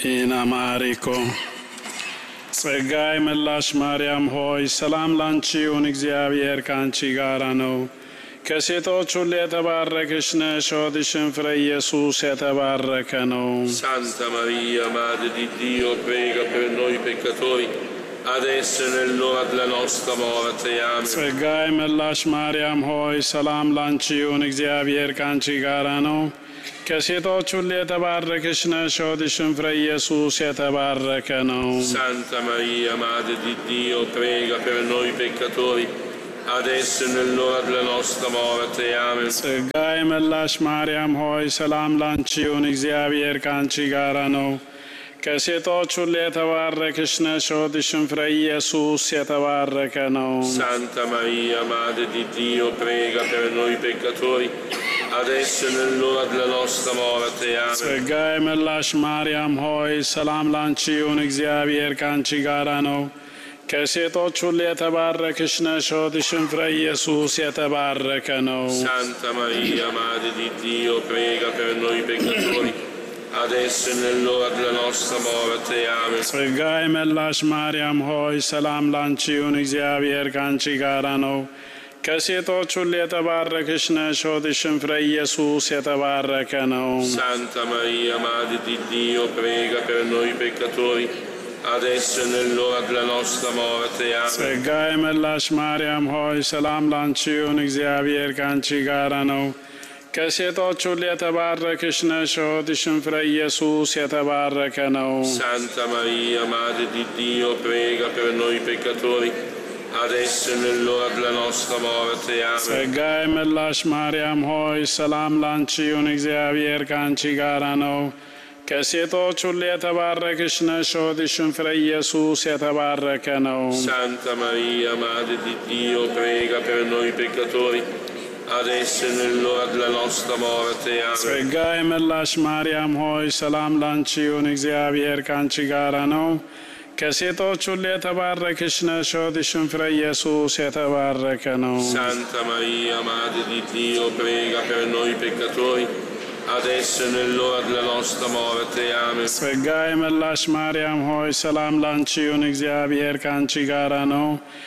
ኢናማሪኮ ጸጋይ መላሽ ማርያም ሆይ ሰላም ላንቺ ይሁን፣ እግዚአብሔር ካንቺ ጋር ነው። ከሴቶች ሁሉ የተባረክሽ ነሽ፣ ሆድሽም ፍሬ ኢየሱስ የተባረከ ነው። Santa Maria, Madre di Dio, prega per noi peccatori, adesso e nell'ora della nostra morte. Amen. ጸጋይ መላሽ ማርያም ሆይ ሰላም ላንቺ ይሁን፣ እግዚአብሔር ካንቺ ጋር ነው። ከሴቶች ሁሉ የተባረክሽ ነሽ፣ ሆድሽም ፍሬ ኢየሱስ የተባረከ ነው። Santa Maria, Madre di Dio, prega per noi peccatori, adesso e nell'ora della nostra morte. Amen. ጸጋይ መላሽ ማርያም ሆይ ሰላም ላንቺ ይሁን፣ እግዚአብሔር ካንቺ ጋር ነው። ከሴቶች ሁሉ የተባረክሽ ነሽ፣ ሆድሽም ፍሬ ኢየሱስ የተባረከ ነው። Santa Maria, Madre di Dio, prega per noi peccatori, adesso e nell'ora della nostra morte. Amen. ጸጋይ መላሽ ማርያም ሆይ ሰላም ላንቺ ይሁን፣ እግዚአብሔር ካንቺ ጋር ነው። ከሴቶች ሁሉ የተባረክሽ ነሽ፣ ሆድሽም ፍሬ ኢየሱስ የተባረከ ነው። Santa Maria, Madre di Dio, prega per noi peccatori, adesso e nell'ora della nostra morte. Amen. ጸጋይ መላሽ ማርያም ሆይ ሰላም ላንቺ ይሁን፣ እግዚአብሔር ካንቺ ጋር ነው። ከሴቶች ሁሉ የተባረክሽ ነሽ፣ ሆድሽም ፍሬ ኢየሱስ የተባረከ ነው። Santa Maria, Madre di Dio, prega per noi peccatori, adesso e nell'ora della nostra morte. Amen. ጸጋይ መላሽ ማርያም ሆይ ሰላም ላንቺ ይሁን፣ እግዚአብሔር ካንቺ ጋር ነው። ከሴቶች ሁሉ የተባረክሽ ነሽ፣ ሆድሽም ፍሬ ኢየሱስ የተባረከ ነው። Santa Maria, Madre di Dio, prega per noi peccatori, adesso e nell'ora della nostra morte. Amen. ጸጋይ መላሽ ማርያም ሆይ ሰላም ላንቺ ይሁን፣ እግዚአብሔር ካንቺ ጋር ነው። ከሴቶች ሁሉ የተባረክሽ ነሽ፣ ሆድሽም ፍሬ ኢየሱስ የተባረከ ነው። Santa Maria, Madre di Dio, prega per noi peccatori, adesso e nell'ora della nostra morte. Amen. ጸጋይ መላሽ ማርያም ሆይ ሰላም ላንቺ ይሁን፣ እግዚአብሔር ካንቺ ጋር ነው። ከሴቶች ሁሉ የተባረክሽ ነሽ፣ ሆድሽም ፍሬ ኢየሱስ የተባረከ ነው። Santa Maria, Madre di Dio, prega per noi peccatori, adesso e nell'ora della nostra morte. Amen. ጸጋይ መላሽ ማርያም ሆይ ሰላም ላንቺ ይሁን፣ እግዚአብሔር ካንቺ ጋር ነው።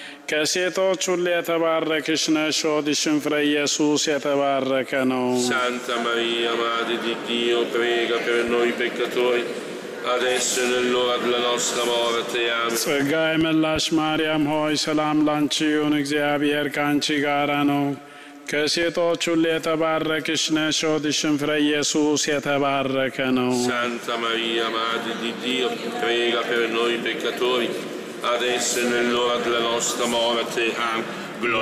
ከሴቶች ሁሉ የተባረክሽ ነሽ፣ ሆድሽም ፍሬ ኢየሱስ የተባረከ ነው። Santa Maria, Madre di Dio, prega per noi peccatori, adesso e nell'ora della nostra morte. Amen. ጸጋይ መላሽ ማርያም ሆይ ሰላም ላንቺ ይሁን፣ እግዚአብሔር ካንቺ ጋር ነው። ከሴቶች ሁሉ የተባረክሽ ነሽ፣ ሆድሽም ፍሬ ኢየሱስ የተባረከ ነው። Santa Maria, Madre di Dio, prega per noi peccatori, adesso e nell'ora della nostra morte. Amen. Gloria